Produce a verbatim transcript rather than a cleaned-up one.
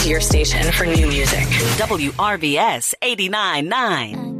Your station for new music. W R V S eighty-nine point nine.